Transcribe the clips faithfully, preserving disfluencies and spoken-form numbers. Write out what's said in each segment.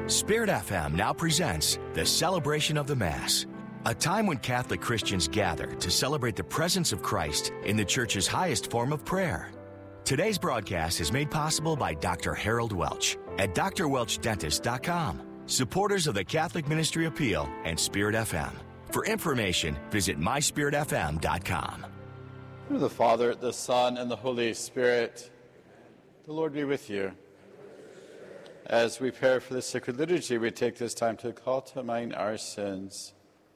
Spirit F M now presents the Celebration of the Mass, a time when Catholic Christians gather to celebrate the presence of Christ in the Church's highest form of prayer. Today's broadcast is made possible by Doctor Harold Welch at d r welch dentist dot com, supporters of the Catholic Ministry Appeal and Spirit F M. For information, visit my spirit f m dot com. In the Father, the Son, and the Holy Spirit, the Lord be with you. As we prepare for the sacred liturgy, we take this time to call to mind our sins.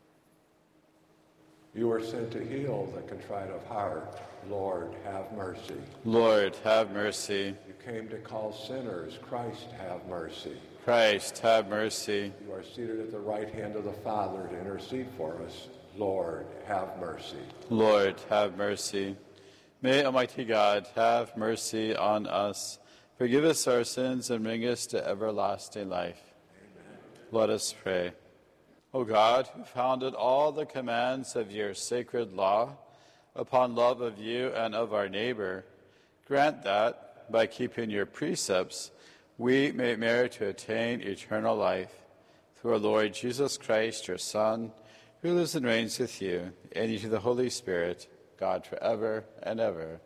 You are sent to heal the contrite of heart. Lord, have mercy. Lord, have mercy. You came to call sinners. Christ, have mercy. Christ, have mercy. You are seated at the right hand of the Father to intercede for us. Lord, have mercy. Lord, have mercy. May Almighty God have mercy on us, forgive us our sins, and bring us to everlasting life. Amen. Let us pray. O God, who founded all the commands of your sacred law upon love of you and of our neighbor, grant that, by keeping your precepts, we may merit to attain eternal life. Through our Lord Jesus Christ, your Son, who lives and reigns with you, and you to the Holy Spirit, God forever and ever.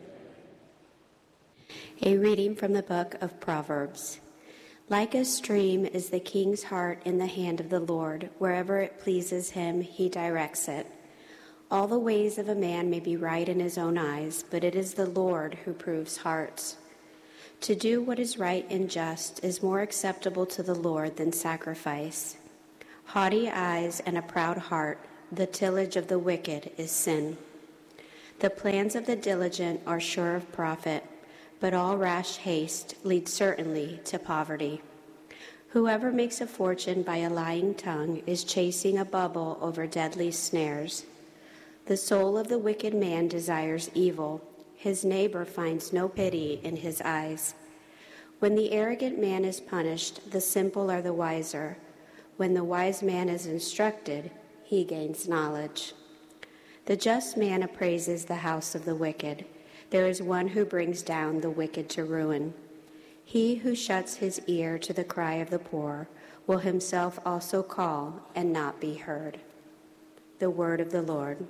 A reading from the book of Proverbs. Like a stream is the king's heart in the hand of the Lord. Wherever it pleases him, he directs it. All the ways of a man may be right in his own eyes, but it is the Lord who proves hearts. To do what is right and just is more acceptable to the Lord than sacrifice. Haughty eyes and a proud heart, the tillage of the wicked is sin. The plans of the diligent are sure of profit, but all rash haste leads certainly to poverty. Whoever makes a fortune by a lying tongue is chasing a bubble over deadly snares. The soul of the wicked man desires evil. His neighbor finds no pity in his eyes. When the arrogant man is punished, the simple are the wiser. When the wise man is instructed, he gains knowledge. The just man appraises the house of the wicked. There is one who brings down the wicked to ruin. He who shuts his ear to the cry of the poor will himself also call and not be heard. The word of the Lord.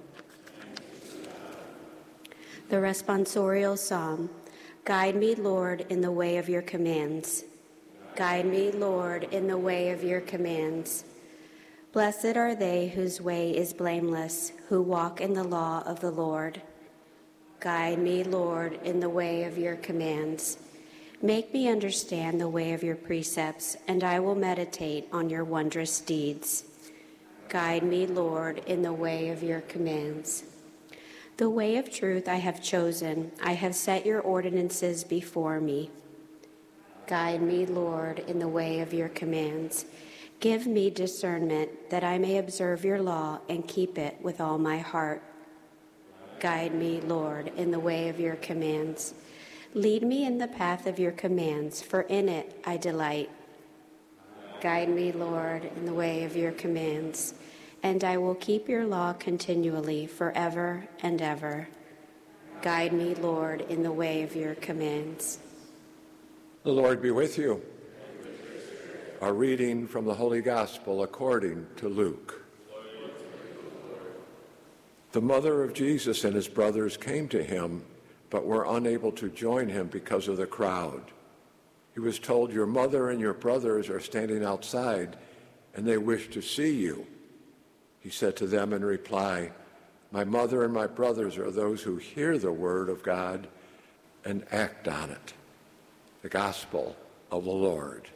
The responsorial psalm. Guide me, Lord, in the way of your commands. Guide me, Lord, in the way of your commands. Blessed are they whose way is blameless, who walk in the law of the Lord. Guide me, Lord, in the way of your commands. Make me understand the way of your precepts, and I will meditate on your wondrous deeds. Guide me, Lord, in the way of your commands. The way of truth I have chosen. I have set your ordinances before me. Guide me, Lord, in the way of your commands. Give me discernment that I may observe your law and keep it with all my heart. Guide me, Lord, in the way of your commands. Lead me in the path of your commands, for in it I delight. Guide me, Lord, in the way of your commands, and I will keep your law continually, forever and ever. Guide me, Lord, in the way of your commands. The Lord be with you. A reading from the Holy Gospel according to Luke. The mother of Jesus and his brothers came to him, but were unable to join him because of the crowd. He was told, "Your mother and your brothers are standing outside, and they wish to see you." He said to them in reply, "My mother and my brothers are those who hear the word of God and act on it." The Gospel of the Lord.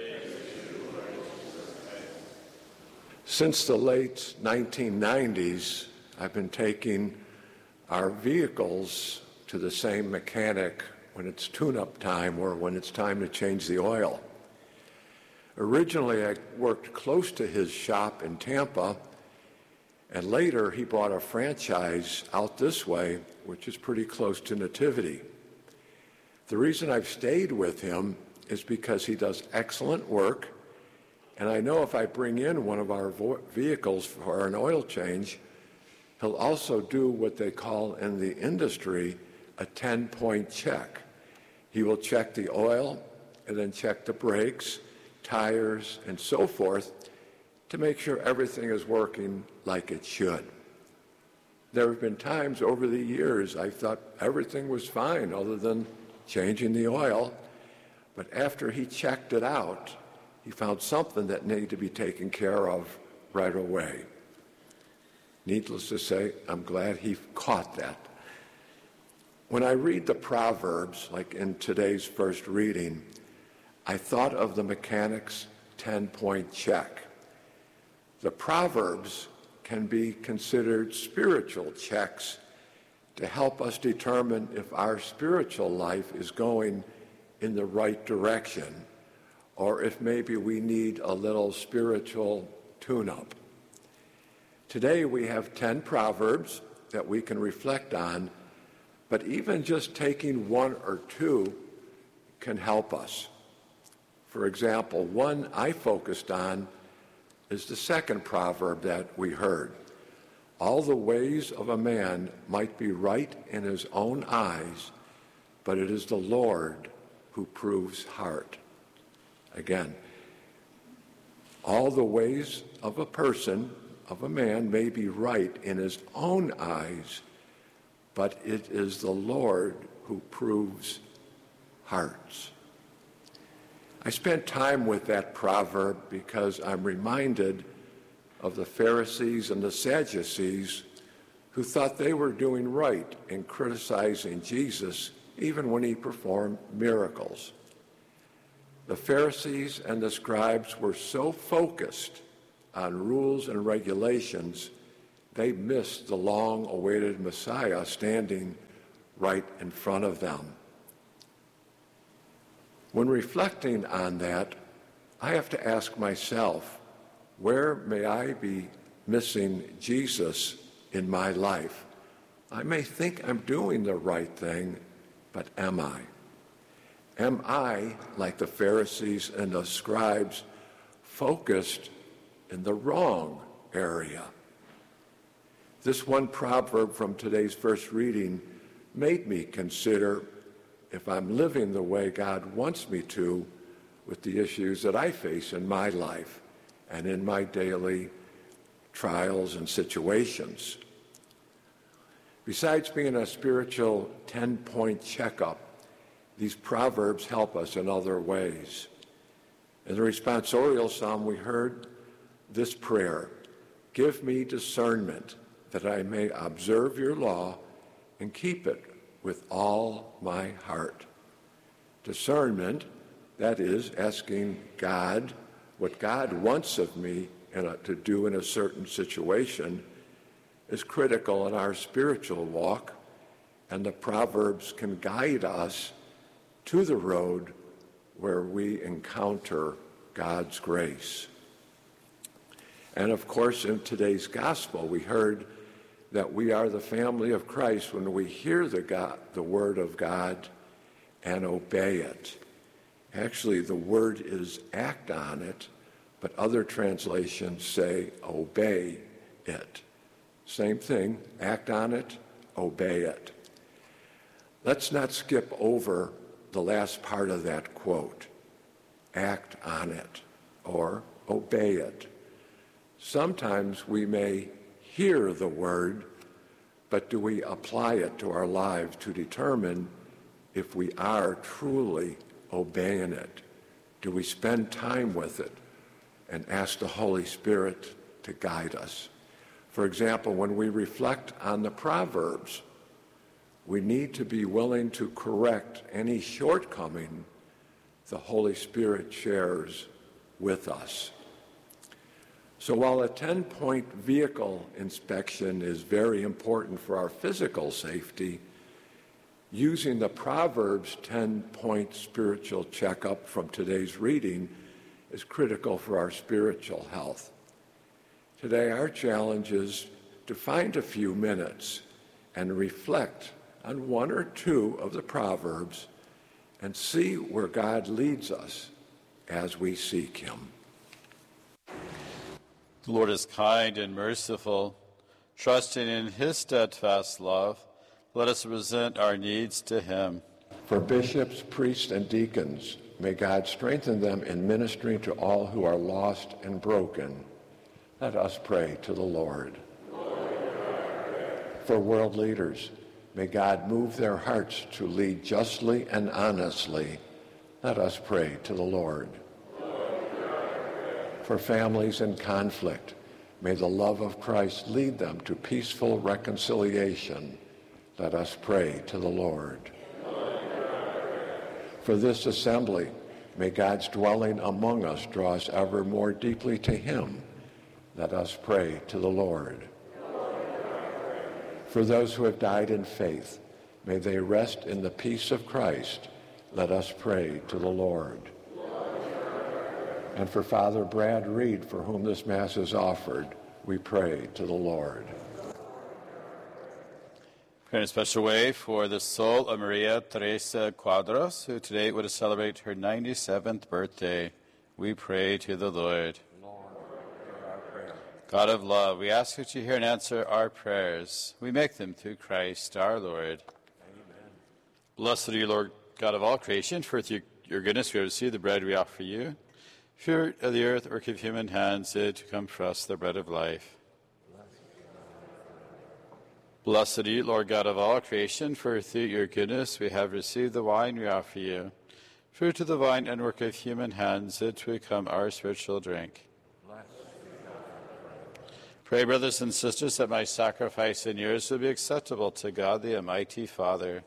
Since the late nineteen nineties, I've been taking our vehicles to the same mechanic when it's tune-up time or when it's time to change the oil. Originally, I worked close to his shop in Tampa, and later he bought a franchise out this way, which is pretty close to Nativity. The reason I've stayed with him is because he does excellent work, and I know if I bring in one of our vo- vehicles for an oil change, he'll also do what they call in the industry a ten-point check. He will check the oil and then check the brakes tires, and so forth to make sure everything is working like it should. There have been times over the years I thought everything was fine other than changing the oil, but after he checked it out, he found something that needed to be taken care of right away. Needless to say, I'm glad he caught that. When I read the Proverbs, like in today's first reading, I thought of the mechanic's ten-point check. The Proverbs can be considered spiritual checks to help us determine if our spiritual life is going in the right direction, or if maybe we need a little spiritual tune-up. Today we have ten Proverbs that we can reflect on, but even just taking one or two can help us. For example, one I focused on is the second proverb that we heard. All the ways of a man might be right in his own eyes, but it is the Lord who proves heart. Again, all the ways of a person, of a man, may be right in his own eyes, but it is the Lord who proves hearts. I spent time with that proverb because I'm reminded of the Pharisees and the Sadducees who thought they were doing right in criticizing Jesus even when he performed miracles. The Pharisees and the scribes were so focused on rules and regulations, they missed the long-awaited Messiah standing right in front of them. When reflecting on that, I have to ask myself, where may I be missing Jesus in my life? I may think I'm doing the right thing, but am I? Am I, like the Pharisees and the scribes, focused in the wrong area? This one proverb from today's first reading made me consider if I'm living the way God wants me to with the issues that I face in my life and in my daily trials and situations. Besides being a spiritual ten-point checkup, these proverbs help us in other ways. In the responsorial psalm, we heard this prayer: "Give me discernment that I may observe your law and keep it with all my heart." Discernment, that is, asking God what God wants of me in a, to do in a certain situation, is critical in our spiritual walk, and the Proverbs can guide us to the road where we encounter God's grace. And of course, in today's gospel, we heard that we are the family of Christ when we hear the, God, the word of God and obey it. Actually, the word is act on it, but other translations say obey it. Same thing, act on it, obey it. Let's not skip over the last part of that quote, act on it or obey it. Sometimes we may hear the word, but do we apply it to our lives to determine if we are truly obeying it? Do we spend time with it and ask the Holy Spirit to guide us? For example, when we reflect on the Proverbs, we need to be willing to correct any shortcoming the Holy Spirit shares with us. So while a ten-point vehicle inspection is very important for our physical safety, using the Proverbs ten-point spiritual checkup from today's reading is critical for our spiritual health. Today, our challenge is to find a few minutes and reflect on one or two of the Proverbs and see where God leads us as we seek him. The Lord is kind and merciful. Trusting in his steadfast love, let us present our needs to him. For bishops, priests, and deacons, may God strengthen them in ministering to all who are lost and broken. Let us pray to the Lord. For world leaders, may God move their hearts to lead justly and honestly. Let us pray to the Lord. For families in conflict, may the love of Christ lead them to peaceful reconciliation. Let us pray to the Lord. For this assembly, may God's dwelling among us draw us ever more deeply to him. Let us pray to the Lord. For those who have died in faith, may they rest in the peace of Christ. Let us pray to the Lord. And for Father Brad Reed, for whom this Mass is offered, we pray to the Lord. Pray in a special way for the soul of Maria Teresa Quadros, who today would celebrate her ninety-seventh birthday. We pray to the Lord. God of love, we ask that you hear and answer our prayers. We make them through Christ our Lord. Amen. Blessed are you, Lord God of all creation, for through your goodness we have received the bread we offer you. Fruit of the earth, work of human hands, it to come for us the bread of life. Blessed are you, Lord God of all creation, for through your goodness we have received the wine we offer you. Fruit of the vine and work of human hands, it to become our spiritual drink. Pray, brothers and sisters, that my sacrifice and yours will be acceptable to God, the Almighty Father.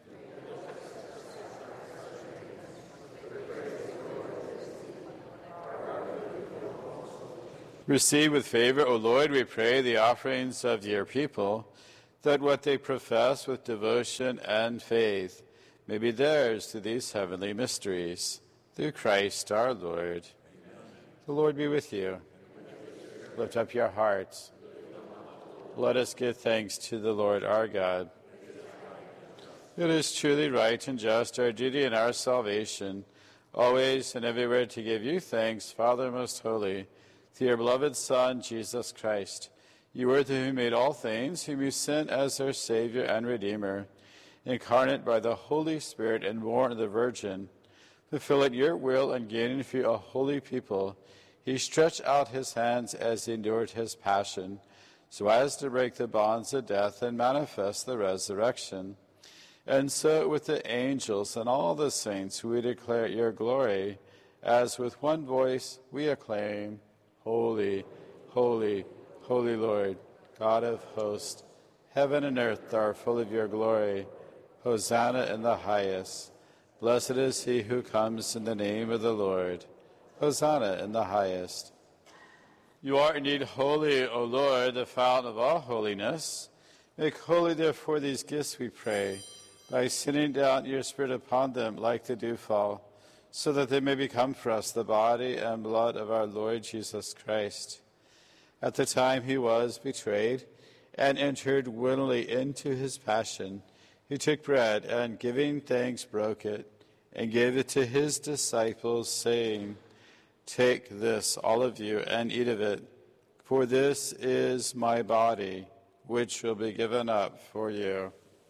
Receive with favor, O Lord, we pray, the offerings of your people, that what they profess with devotion and faith may be theirs to these heavenly mysteries. Through Christ our Lord. Amen. The Lord be with you. Lift up your hearts. Let us give thanks to the Lord our God. It is truly right and just, our duty and our salvation, always and everywhere to give you thanks, Father most holy, through your beloved Son, Jesus Christ. You were to whom made all things, whom you sent as our Savior and Redeemer, incarnate by the Holy Spirit and born of the Virgin, fulfilling your will and gaining for you a holy people. He stretched out his hands as he endured his passion, so as to break the bonds of death and manifest the resurrection. And so with the angels and all the saints we declare your glory, as with one voice we acclaim, Holy, holy, holy Lord, God of hosts, heaven and earth are full of your glory. Hosanna in the highest. Blessed is he who comes in the name of the Lord. Hosanna in the highest. You are indeed holy, O Lord, the fountain of all holiness. Make holy, therefore, these gifts, we pray, by sending down your Spirit upon them like the dewfall, so that they may become for us the body and blood of our Lord Jesus Christ. At the time he was betrayed and entered willingly into his passion, he took bread and, giving thanks, broke it and gave it to his disciples, saying, Take this, all of you, and eat of it, for this is my body, which will be given up for you.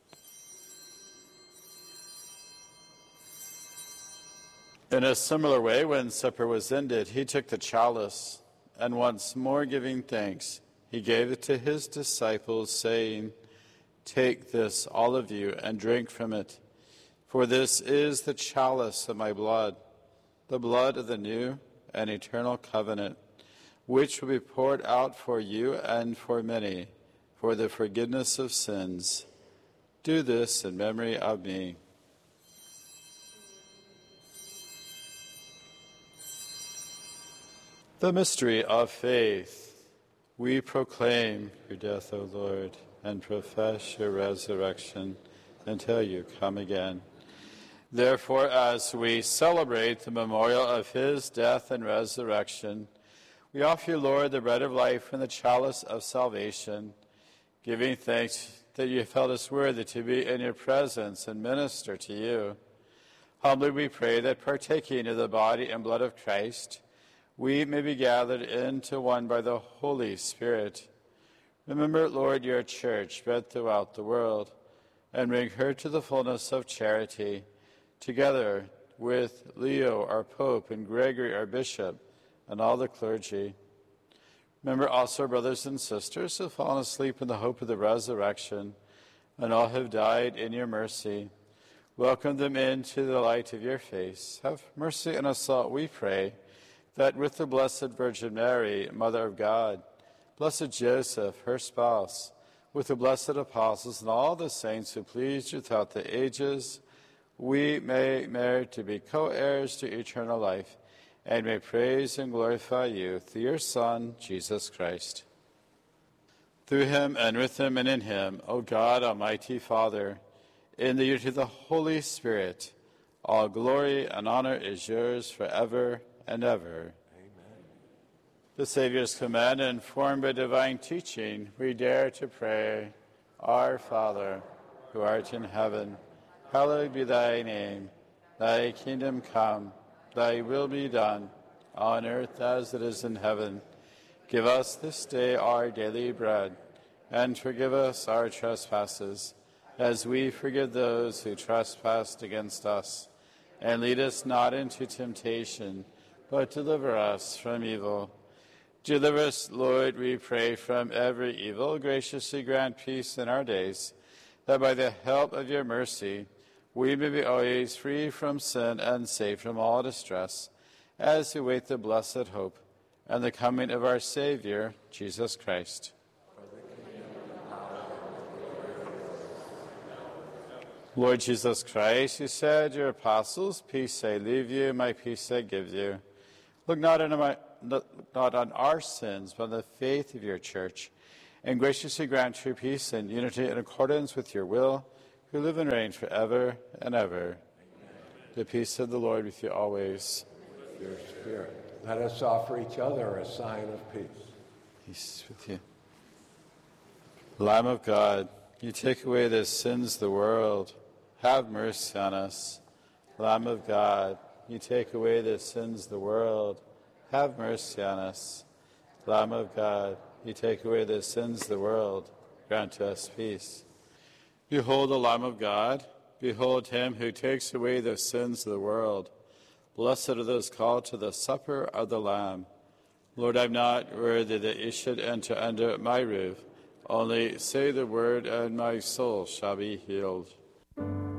In a similar way, when supper was ended, he took the chalice, and once more giving thanks, he gave it to his disciples, saying, Take this, all of you, and drink from it, for this is the chalice of my blood, the blood of the new and eternal covenant, which will be poured out for you and for many, for the forgiveness of sins. Do this in memory of me. The mystery of faith. We proclaim your death, O Lord, and profess your resurrection until you come again. Therefore, as we celebrate the memorial of his death and resurrection, we offer you, Lord, the bread of life and the chalice of salvation, giving thanks that you have held us worthy to be in your presence and minister to you. Humbly we pray that, partaking of the body and blood of Christ, we may be gathered into one by the Holy Spirit. Remember, Lord, your church spread throughout the world, and bring her to the fullness of charity. Together with Leo, our Pope, and Gregory, our Bishop, and all the clergy. Remember also our brothers and sisters who have fallen asleep in the hope of the resurrection, and all who have died in your mercy. Welcome them into the light of your face. Have mercy on us all, we pray, that with the Blessed Virgin Mary, Mother of God, Blessed Joseph, her spouse, with the blessed apostles and all the saints who pleased you throughout the ages, we may merit to be co-heirs to eternal life, and may praise and glorify you through your Son, Jesus Christ. Through him, and with him, and in him, O God, Almighty Father, in the unity of the Holy Spirit, all glory and honor is yours forever and ever. Amen. The Savior's command, informed by divine teaching, we dare to pray, Our Father, who art in heaven, hallowed be thy name. Thy kingdom come, thy will be done, on earth as it is in heaven. Give us this day our daily bread, and forgive us our trespasses, as we forgive those who trespass against us. And lead us not into temptation, but deliver us from evil. Deliver us, Lord, we pray, from every evil. Graciously grant peace in our days, that by the help of your mercy we may be always free from sin and safe from all distress, as we wait the blessed hope and the coming of our Savior, Jesus Christ. Lord Jesus Christ, you said to your apostles, peace I leave you, my peace I give you. Look not on, my, not on our sins, but on the faith of your church, and graciously grant true peace and unity in accordance with your will, who live and reign forever and ever. Amen. The peace of the Lord with you always. With your spirit. Let us offer each other a sign of peace. Peace with you. Lamb of God, you take away the sins of the world. Have mercy on us. Lamb of God, you take away the sins of the world. Have mercy on us. Lamb of God, you take away the sins of the world. Grant to us peace. Behold the Lamb of God. Behold him who takes away the sins of the world. Blessed are those called to the supper of the Lamb. Lord, I am not worthy that you should enter under my roof. Only say the word, and my soul shall be healed.